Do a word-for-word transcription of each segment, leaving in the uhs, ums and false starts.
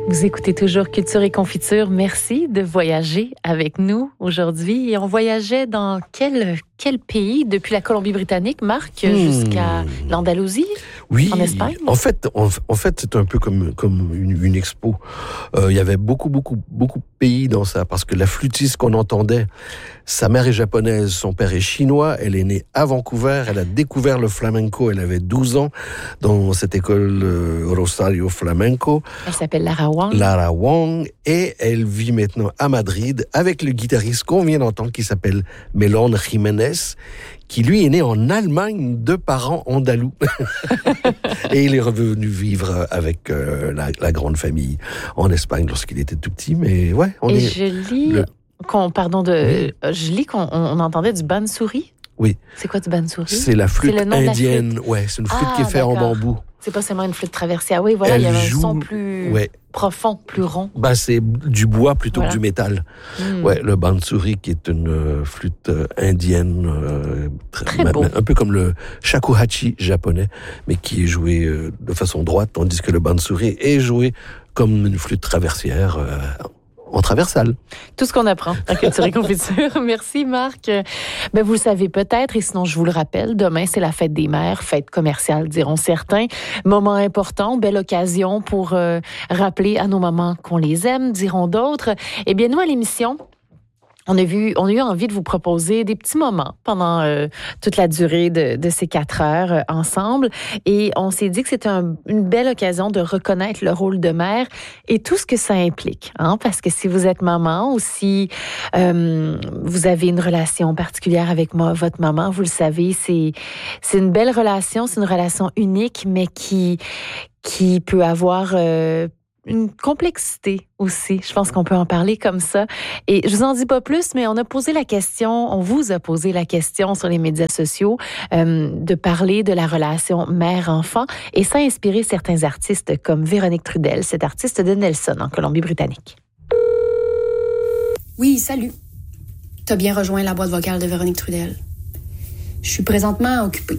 Vous écoutez toujours Culture et Confiture. Merci de voyager avec nous aujourd'hui. Et on voyageait dans quel, quel pays depuis la Colombie-Britannique, Marc, hmm. jusqu'à l'Andalousie, oui, en Espagne? En fait, en, en fait, c'est un peu comme, comme une, une expo. Euh, il y avait beaucoup, beaucoup, beaucoup de pays dans ça, parce que la flûtiste qu'on entendait, sa mère est japonaise, son père est chinois, elle est née à Vancouver, elle a découvert le flamenco, elle avait douze ans dans cette école euh, Rosario Flamenco. Elle s'appelle Lara Wong. Lara Wong, et elle vit maintenant à Madrid avec le guitariste qu'on vient d'entendre qui s'appelle Melón Jiménez, qui lui est né en Allemagne de parents andalous. Et il est revenu vivre avec euh, la, la grande famille en Espagne lorsqu'il était tout petit, mais ouais, on et est... je lis, le... qu'on, pardon, de, oui. je lis qu'on on entendait du bansuri. Oui. C'est quoi du bansuri? C'est la flûte c'est indienne. Flûte. Ouais, c'est une flûte ah, qui est faite en bambou. C'est pas seulement une flûte traversière. Ah oui, voilà, Elle il y avait joue... un son plus ouais. profond, plus rond. Ben, c'est du bois plutôt voilà. que du métal. Mm. Ouais, le bansuri qui est une euh, flûte euh, indienne, euh, très, très beau. Un peu comme le shakuhachi japonais, mais qui est joué euh, de façon droite, tandis que le bansuri est joué comme une flûte traversière. Euh, en traversale. Tout ce qu'on apprend à Culture et Confiture. Merci, Marc. Ben, vous le savez peut-être, et sinon je vous le rappelle, demain, c'est la fête des mères, fête commerciale, diront certains. Moment important, belle occasion pour euh, rappeler à nos mamans qu'on les aime, diront d'autres. Eh bien, nous, à l'émission, On a, vu, on a eu envie de vous proposer des petits moments pendant euh, toute la durée de, de ces quatre heures euh, ensemble. Et on s'est dit que c'était un, une belle occasion de reconnaître le rôle de mère et tout ce que ça implique. Hein? Parce que si vous êtes maman ou si euh, vous avez une relation particulière avec moi, votre maman, vous le savez, c'est, c'est une belle relation, c'est une relation unique, mais qui, qui peut avoir... Euh, une complexité aussi. Je pense qu'on peut en parler comme ça. Et je vous en dis pas plus, mais on a posé la question, on vous a posé la question sur les médias sociaux euh, de parler de la relation mère-enfant et ça a inspiré certains artistes comme Véronique Trudel, cette artiste de Nelson en Colombie-Britannique. Oui, salut. T'as bien rejoint la boîte vocale de Véronique Trudel. Je suis présentement occupée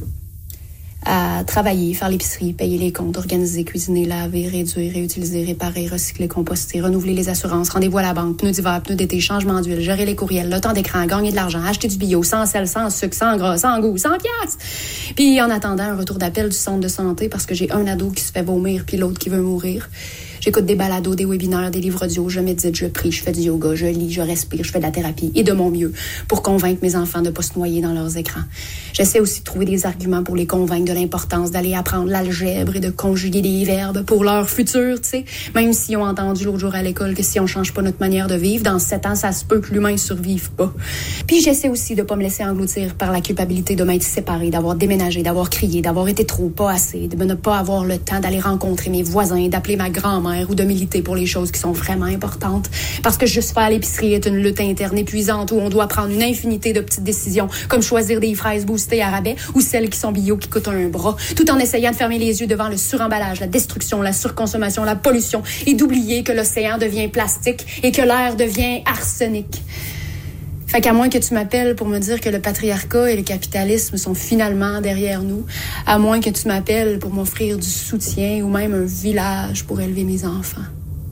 à travailler, faire l'épicerie, payer les comptes, organiser, cuisiner, laver, réduire, réutiliser, réparer, recycler, composter, renouveler les assurances, rendez-vous à la banque, pneus d'hiver, pneus d'été, changement d'huile, gérer les courriels, le temps d'écran, gagner de l'argent, acheter du bio, sans sel, sans sucre, sans gras, sans goût, sans piastres. Puis en attendant un retour d'appel du centre de santé parce que j'ai un ado qui se fait vomir puis l'autre qui veut mourir. J'écoute des balados, des webinaires, des livres audio, je médite, je prie, je fais du yoga, je lis, je respire, je fais de la thérapie et de mon mieux pour convaincre mes enfants de ne pas se noyer dans leurs écrans. J'essaie aussi de trouver des arguments pour les convaincre de l'importance d'aller apprendre l'algèbre et de conjuguer des verbes pour leur futur, tu sais. Même s'ils ont entendu l'autre jour à l'école que si on change pas notre manière de vivre, dans sept ans, ça se peut que l'humain survive pas. Puis j'essaie aussi de pas me laisser engloutir par la culpabilité de m'être séparée, d'avoir déménagé, d'avoir crié, d'avoir été trop, pas assez, de ne pas avoir le temps d'aller rencontrer mes voisins, d'appeler ma grand-mère ou de militer pour les choses qui sont vraiment importantes. Parce que juste faire l'épicerie est une lutte interne épuisante où on doit prendre une infinité de petites décisions, comme choisir des fraises boostées à rabais ou celles qui sont bio qui coûtent un bras, tout en essayant de fermer les yeux devant le suremballage, la destruction, la surconsommation, la pollution et d'oublier que l'océan devient plastique et que l'air devient arsenic. Fait qu'à moins que tu m'appelles pour me dire que le patriarcat et le capitalisme sont finalement derrière nous, à moins que tu m'appelles pour m'offrir du soutien ou même un village pour élever mes enfants.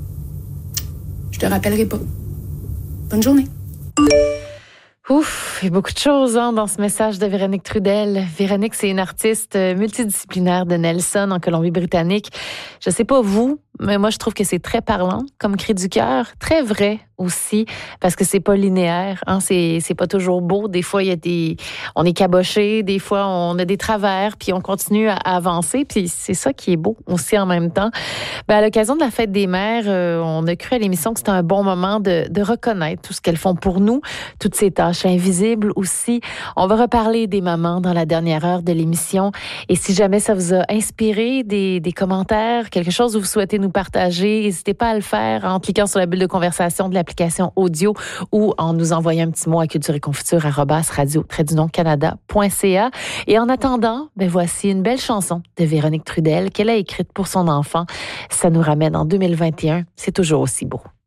Je te rappellerai pas. Bonne journée. Ouf, il y a beaucoup de choses hein, dans ce message de Véronique Trudel. Véronique, c'est une artiste multidisciplinaire de Nelson en Colombie-Britannique. Je sais pas vous, mais moi je trouve que c'est très parlant comme cri du cœur, très vrai aussi, parce que c'est pas linéaire, hein, c'est c'est pas toujours beau. Des fois il y a des, on est caboché, des fois on a des travers, puis on continue à, à avancer, puis c'est ça qui est beau aussi en même temps. Ben, à l'occasion de la fête des mères, euh, on a cru à l'émission que c'était un bon moment de, de reconnaître tout ce qu'elles font pour nous, toutes ces tâches invisibles aussi. On va reparler des mamans dans la dernière heure de l'émission, et si jamais ça vous a inspiré des, des commentaires, quelque chose que vous souhaitez nous partager, n'hésitez pas à le faire en cliquant sur la bulle de conversation de l'application audio ou en nous envoyant un petit mot à culture et confiture arobase radio trait d'union canada point c a. Et en attendant, ben voici une belle chanson de Véronique Trudel qu'elle a écrite pour son enfant. Ça nous ramène en deux mille vingt et un. C'est toujours aussi beau.